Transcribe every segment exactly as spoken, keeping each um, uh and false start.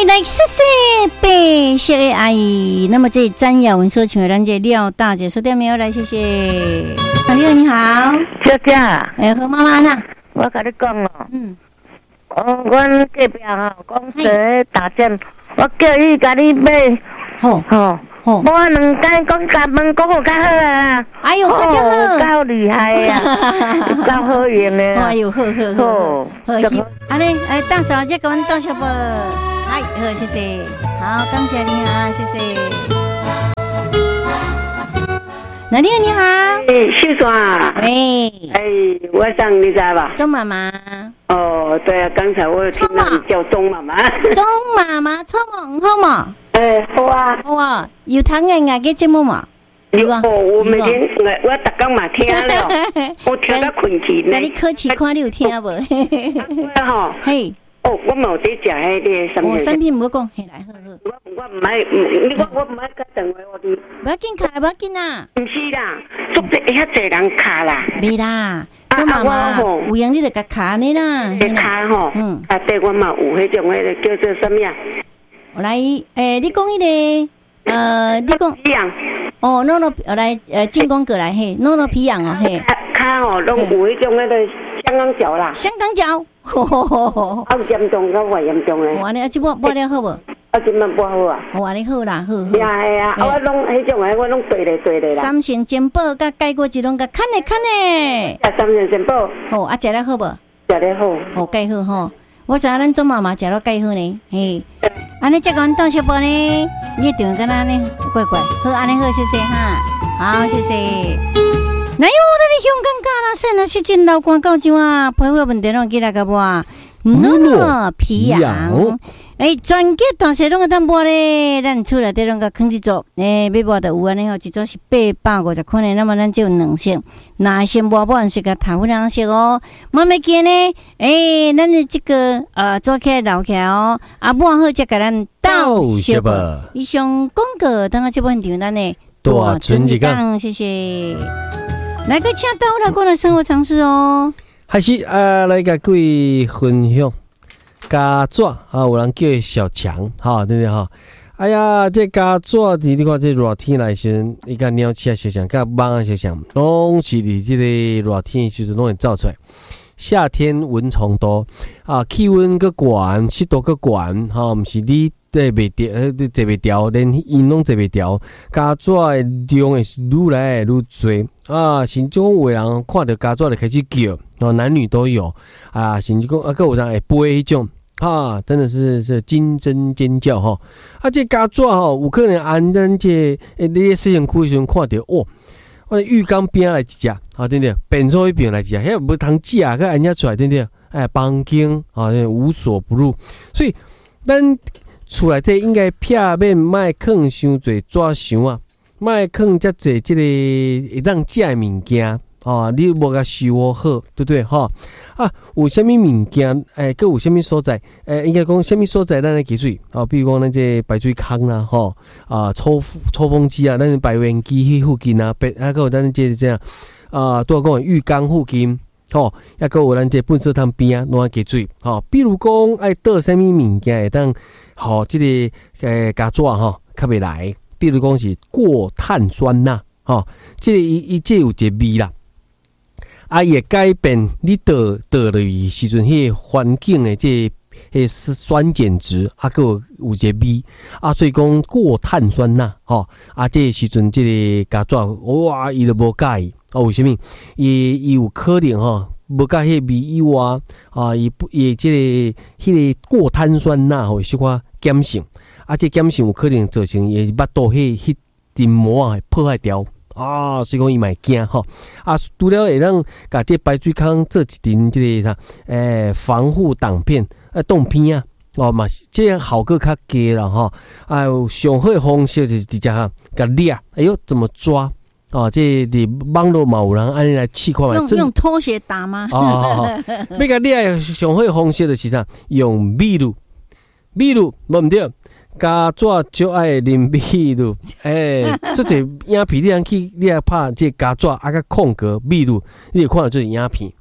来来，谢谢白色的阿姨。那么这詹雅文说，请咱这廖大姐说点没有？来，谢谢。阿廖你好， 小姐， 哎，和妈妈呢？ 我跟你讲哦， 嗯， 哦，阮隔壁吼讲在打针，我叫伊甲你买， 好， 吼。 哦， 无两间讲甲问讲有较好啊！ 哎呦，较好， 够厉害啊，够好用的。 哎呦，好好好，好，安尼，哎，大嫂姐给阮道谢不？哎，好，谢谢，好，感谢你啊，谢谢。哪里你好？ 哎，秀爽。 喂。 哎，我上你知道吧？ 钟妈妈。 哦，对啊，刚才我有听到你叫钟妈妈。 钟妈妈，错嘛，好嘛？ 哎，好啊， 好啊，有听嘅牙嘅节目嘛？ 有哦，我每天我我逐工嘛听了，我听到困去呢。 那你考试看你有听无？ 我吼， 嘿， 哦，我冇在食迄个什么。 哦，产品唔好讲，嘿来好好。 我我唔爱，你我我唔爱打电话我哋。 不要紧卡，不要紧啦。 唔是啦，足济遐济人卡啦。 未啦，钟妈妈，有样你就甲卡你啦。 迄卡吼，嗯，啊，对我嘛有迄种迄个叫做什么呀？ 我来，诶，你讲迄个，呃，你讲皮痒， 哦，诺诺，我来，呃，进攻过来嘿，诺诺皮痒哦嘿， 卡吼，拢有迄种迄个香港脚啦， 香港脚， 好严重，较外严重诶。 我安尼啊，即拨拨了好无？ 啊，即满拨好啊。 我安尼好啦，好。 呀系啊，我拢迄种诶，我拢对咧对咧啦。 三仙煎宝甲解过一拢甲看咧看咧。 啊，三仙煎宝。 好，啊，食了好无？ 食了好。 好，解好吼。我知影咱钟妈妈食了解好呢，嘿。安尼再甲阮道谢啵呢？你电话敢若呢？乖乖，好，安尼好，谢谢哈，好，谢谢。哪有咱的香港加啦？现在是真老广告怎啊？配合问题拢记来个无？诺诺皮痒，诶，全家大小拢个淡薄咧，咱厝内底拢个放一组，诶，买无就有安尼吼，一组是八百五十块呢，那么咱就有两色，那先无无是个头两色哦，慢慢见呢，诶，咱的这个呃做起来留起来哦，啊，不好再给咱道谢吧。以上广告，等下这部分场咱呢大春日讲，谢谢。来个请到来过来生活常识哦。 还是啊，来甲各位分享加纸啊，有人叫小强，哈，对不对哈？哎呀，这加纸伫你看这热天来时，伊甲鸟鼠小强、甲蚊仔小强，拢是伫这个热天时阵拢会走出来。夏天蚊虫多啊，气温个悬，湿度个悬，哈，毋是你坐袂调，呃，坐袂调，连因拢坐袂调，加纸的量会愈来愈多啊，甚至讲有的人看到加纸就开始叫。哦，男女都有啊，甚至讲啊，个有人会飞迄种，哈，真的是是惊声尖叫哈！啊，这加纸吼，有可能按咱这诶，你摄像区时阵看到，哦，我浴缸边来一只，啊，对不对？变做一边来一只，迄不通食啊，个按下出来，对不对？哎，房间啊，无所不入，所以咱厝内底应该避免卖放伤侪纸箱啊，卖放遮侪即个会当食诶物件。哦，你无甲收好，对不对？哈、哦、啊，有啥物物件？诶、欸，佮有啥物所在？诶、欸，应该讲啥物所在？咱来记水哦，比如讲咱这排水坑啦，吼啊，抽抽风机啊，咱排烟机迄附近啊，别啊，佮有咱这这样啊，拄讲浴缸附近，吼、哦，抑佮有咱这粪扫桶边啊，拢爱记水。吼、哦，比如讲爱倒啥物物件会当，吼、哦，即、這個诶加纸吼，较袂来。比如讲是过碳酸钠，吼、哦，即、這個伊伊即有一個味啦。啊，也改变你倒倒落去时阵，迄个环境的这迄酸碱值啊，个有一个味啊，所以讲过碳酸钠吼啊，这时阵这个加纸哇，伊就无介意啊，为什么？伊伊有可能吼无介迄味以外啊，伊不伊这个迄个过碳酸钠吼是寡碱性啊，这碱性有可能造成伊巴肚迄迄黏膜啊破坏掉。啊，所以讲伊嘛惊吼啊，除了会让甲这排水坑做一层这个诶防护挡片啊洞片啊，哦嘛，这样好个较低啦吼。啊，上好的方式就是直接哈甲抓，哎呦怎么抓？哦，这伫网络嘛有人安尼来试看嘛， 用用拖鞋打吗？ 哦哦哦，要甲抓上好的方式就是啥？用秘鲁，秘鲁无毋对。加纸就爱啉秘鲁，诶、欸，这个影片你通去，你来拍这加纸啊，甲空格秘鲁，你会看到这个影片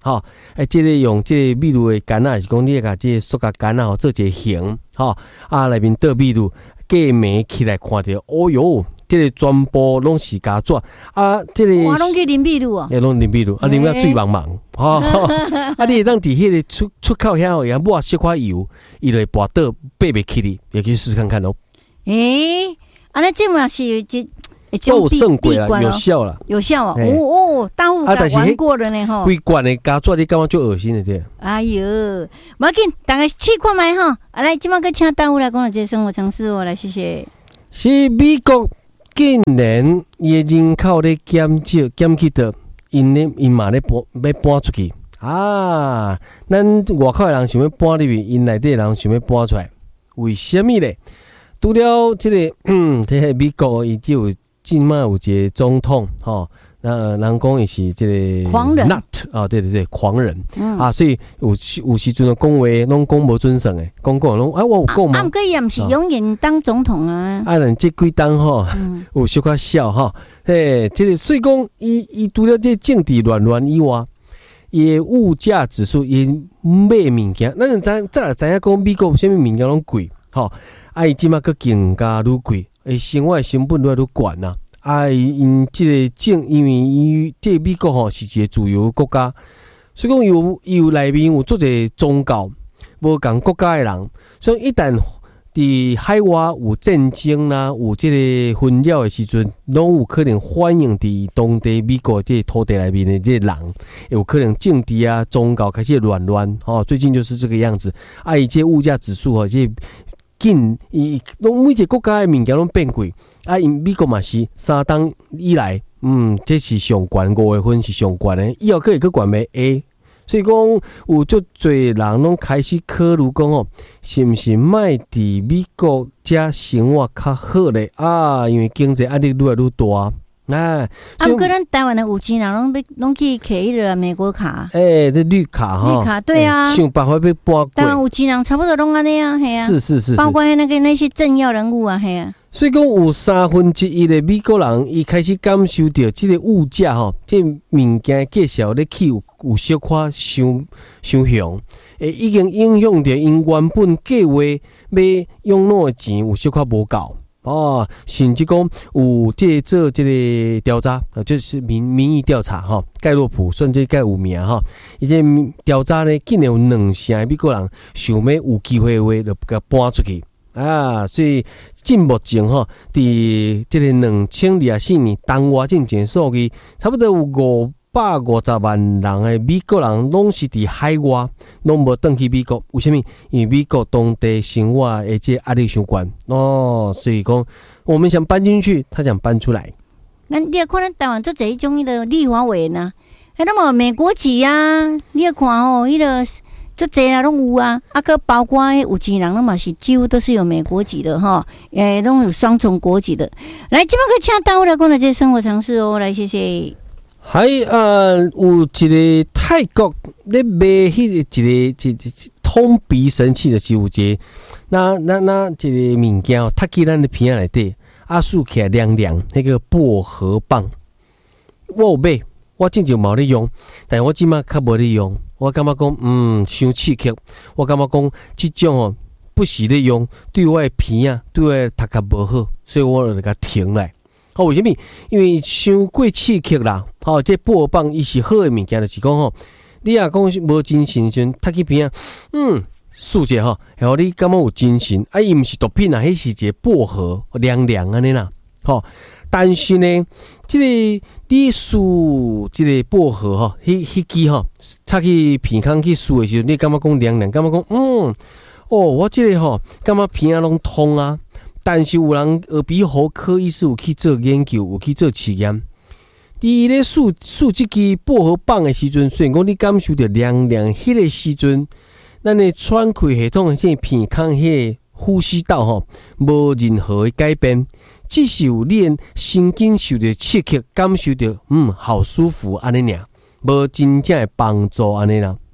吼、哦，诶，即、这个用即个秘鲁的杆啊，是讲你甲即个塑胶杆啊，做一个形，吼、哦，啊内面倒秘鲁，过暝起来看到，哦哟，即、这个全部拢是胶纸啊，即、这个哇，拢去啉秘鲁哦， 诶，拢啉秘鲁，啊，啉到水茫茫，吼、哦，啊，你会当伫迄个出出口遐哦，也抹小块油，伊就会跋倒爬袂起哩，也可以试试看看哦。 诶，安尼这嘛是一。 够胜过啦，有效啦， 有效哦！哦哦，大户敢玩过了呢吼。 规罐的胶纸，你感觉就恶心了对？ 哎呦，无要紧，大家试看卖吼。啊，来，即马个请大户来讲这生活常识哦，来谢谢。 是美国竟然伊人口咧减少，减去到因咧因嘛咧搬要搬出去啊！咱外口的人想要搬入去，因内底的人想要搬出来，为什么咧？除了这个，嗯，这个美国伊就有。近卖有一个总统，吼，那人讲伊是这个狂人 nut 啊，对对对，狂人、 嗯、 啊，所以有有时阵讲话拢讲无准绳诶，讲讲拢啊，我有讲吗？ 啊，毋过伊也毋是永远当总统啊。 啊，咱这几当吼，嗯、有小可笑吼，嘿，这个所以讲，伊伊除了这政治乱乱以外，伊物价指数伊买物件，咱知早知影讲美国啥物物件拢贵，吼，啊，伊即马佫更加愈贵。诶，生活成本愈来愈悬呐！啊，因即个政，因为伊即个美国吼是一个自由国家，所以讲有有内面有做者宗教无共国家诶人，所以一旦伫海外有战争啦，有即个纷扰诶时阵，拢有可能反映伫当地美国即个土地内面诶即个人，有可能政治啊、宗教开始乱乱吼。最近就是这个样子，啊，伊即物价指数吼即。紧，伊拢每一个国家诶物件拢变贵，啊，因美国嘛是三当以来，嗯，这是上悬五月份是上悬诶，以后可会去悬咩 A， 所以讲有足侪人拢开始考虑讲哦，是毋是卖伫美国遮生活较好咧啊？因为经济压力愈来愈大。啊， 啊，毋过咱台湾的有钱人拢要拢去摕迄个美国卡， 诶、欸，这绿卡哈， 绿卡对啊， 欸、想办法要搬过。 台湾有钱人差不多拢安尼啊，系啊， 是是 是, 是， 包括那个那些政要人物啊，系啊。 所以讲有三分之一的美国人，伊开始感受到这个物价吼，这个、物件介绍咧起有有小可伤伤凶，诶，已经影响到因原本计划要用哪的钱有小可无够。哦，甚至讲有这做这个调查，就是民民意调查哈，盖洛普算这盖有名哈。伊这调查呢，竟然有两成美国人想要有机会的话，就甲搬出去啊。所以至目前哈，伫这个两千二十四年东外进前数据，差不多有五百五十万人的美国人拢是伫海外，拢无转去美国。为什么？因为美国当地生活的这压力相关哦，所以讲我们想搬进去，他想搬出来。 那你也看咱台湾做这一种迄个立法委员啊，迄那么美国籍啊，你也看哦，迄个做这啦拢有啊，啊个包括有钱人，那么是几乎都是有美国籍的哈，诶，拢有双重国籍的。来，这边可以请大户来讲的这生活常识哦，来谢谢。 还呃有一个泰国咧卖迄个一个一一通鼻神器的是有一个，那那那一个物件哦，它去咱的鼻仔内底，啊竖起来凉凉，那个薄荷棒，我有买，我之前冇咧用，但是我即马较无咧用，我感觉讲嗯伤刺激，我感觉讲即种哦不时咧用，对我的鼻仔对我的头壳无好，所以我就甲停来。好，为什么？因为伤过刺激啦。好、哦，这薄荷棒伊是好的物件，就是讲吼，你若讲无精神时，踢去边啊，嗯，竖者吼，然后你感觉有精神，啊，伊毋是毒品啊，迄是一个薄荷凉凉安尼啦。好、哦，但是呢，这个你竖这个薄荷吼，迄迄支吼，插去鼻孔去竖的时候，你感觉讲凉凉，感觉讲嗯，哦，我这个吼，感觉鼻仔拢通啊。但是有人耳鼻喉科医师有去做研究，有去做试验。伫咧竖竖这支薄荷棒的时阵，虽然讲你感受到凉凉，迄个时阵，咱的喘气系统、迄鼻孔、迄呼吸道吼，无任何的改变，只是有你的神经受到刺激，感受到嗯好舒服安尼尔，无真正的帮助安尼啦。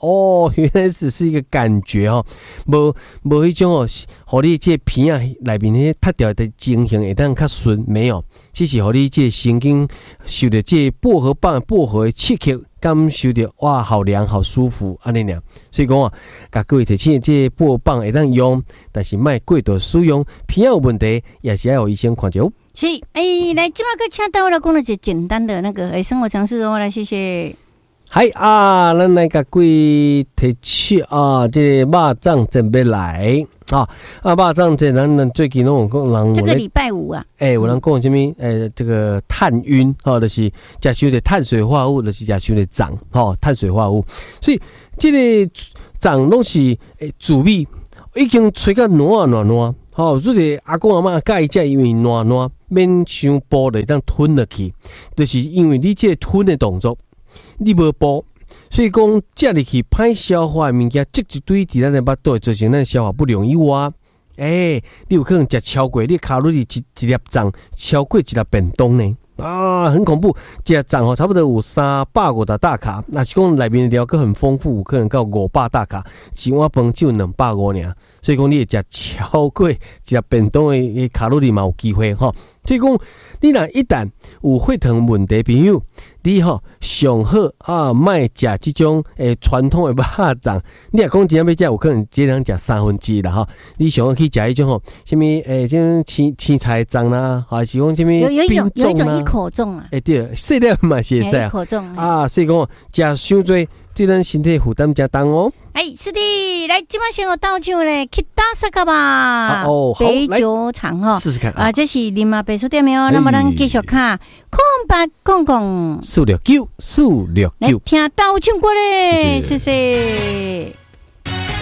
哦，原来只是一个感觉哦，无无迄种哦，互你这片啊内面迄脱掉的情形会当较顺，没有，只是互你这神经受到这薄荷棒薄荷的刺激，感受到哇，好凉好舒服安尼俩。所以讲啊，甲各位提醒，这薄荷棒会当用，但是莫过度使用，片有问题也是要有医生看就。 是，哎、欸，来，今麦个请到我来讲了一简单的那个诶生活常识哦，来，谢谢。 嗨啊，咱来甲各位提起啊，这个肉粽准备来啊啊，肉粽这咱咱最近拢有讲人， 这个礼拜五啊， 诶、欸，有人讲什么？诶、欸，这个碳晕，吼、哦，就是食伤的碳水化合物，就是食伤的胀，吼，碳水化合物。所以这个胀拢是诶滋味，已经吹到软软软。好、哦，所以阿公阿嬷介意食，因为软软免伤薄的，当吞落去，就是因为你这吞的动作，你无薄，所以讲食入去歹消化的物件，积一堆伫咱的腹肚，造成咱消化不良以外，诶、欸，你有可能食超过，你卡路里一一粒粽超过一粒便当呢。啊，很恐怖！这账吼差不多有三百五十大卡，那是讲内面的料个很丰富，有可能到五百大卡，一碗饭只有两百五尔，所以讲你会食超过一粒便当的卡路里嘛有机会吼。所以讲，你若一旦有血糖问题朋友，你吼上好啊，莫食这种诶传统的肉粽。你若讲真正要食，有可能只能食三分之一啦吼。你上好去食迄种吼，什么诶，这种青青菜粽啦，还是讲什么有有一种有一种一口口粽啊， 诶、欸、对，细粒嘛是会使啊， 一口粽啊，所以讲食伤多对咱身体负担加重哦。 哎，是的，来，今晚先我倒唱嘞，去打萨卡吧， 啊、哦，好， 杯酒厂哈， 试试看啊， 啊，这是林马白书店没有？那么咱继续看空白空空四六九四六九， 来听倒唱过嘞，谢谢。